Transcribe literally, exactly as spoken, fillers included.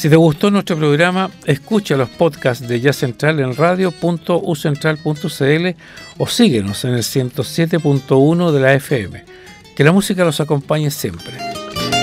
Si te gustó nuestro programa, escucha los podcasts de Jazz Central en radio punto u central punto c l o síguenos en el ciento siete punto uno de la F M. Que la música los acompañe siempre.